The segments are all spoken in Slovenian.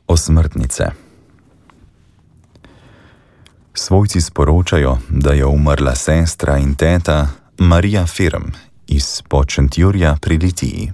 Osmrtnice. Svojci sporočajo, da je umrla sestra in teta Marija Firm iz Počentjurja pri Litiji.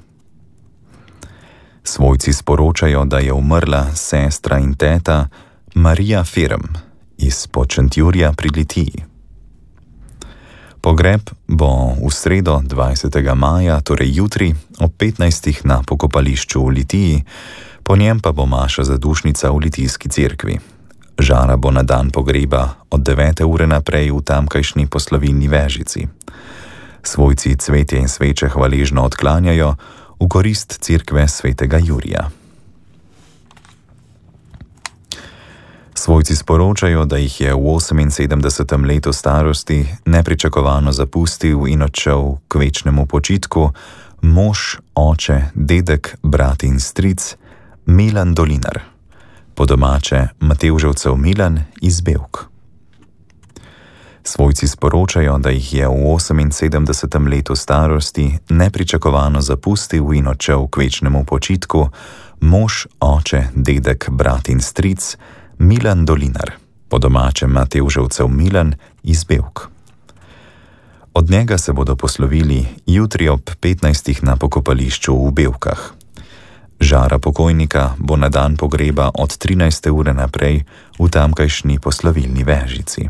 Svojci sporočajo, da je umrla sestra in teta Marija Firm iz Počentjurja pri Litiji. Pogreb bo v sredo 20. maja, torej jutri, ob 15. na pokopališču v Litiji, po njem pa bo maša zadušnica v Litijski cerkvi. Žara bo na dan pogreba od 9. ure naprej v tamkajšnji poslovilni vežici. Svojci cvetje in sveče hvaležno odklanjajo v korist cerkve svetega Jurija. Svojci sporočajo, da jih je v 78. letu starosti nepričakovano zapustil in odšel k večnemu počitku mož, oče, dedek, brat in stric Milan Dolinar, po domače Matevževcev Milan iz Bevk. Svojci sporočajo, da jih je v 78. letu starosti nepričakovano zapustil in odšel k večnemu počitku mož, oče, dedek, brat in stric Milan Dolinar, po domače Matevževcev Milan iz Bevk. Od njega se bodo poslovili jutri ob 15. na pokopališču v Bevkah. Žara pokojnika bo na dan pogreba od 13. ure naprej v tamkajšnji poslovilni vežici.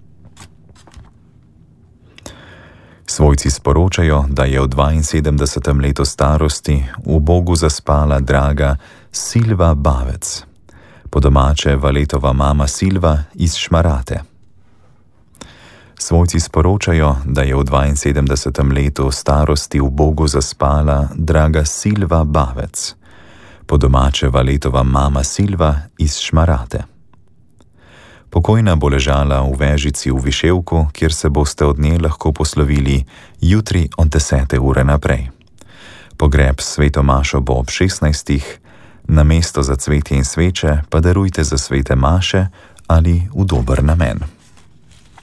Svojci sporočajo, da je v 72. letu starosti v Bogu zaspala draga Silva Bavec, po domače Valetova mama Silva iz Šmarate. Svojci sporočajo, da je v 72. letu starosti v Bogu zaspala draga Silva Bavec, po domače Valetova mama Silva iz Šmarate. Pokojna bo ležala v vežici v Viševku, kjer se boste od nje lahko poslovili jutri od 10. ure naprej. Pogreb sveto mašo bo ob 16. Na mesto za cvetje in sveče pa darujte za svete maše ali v dober namen.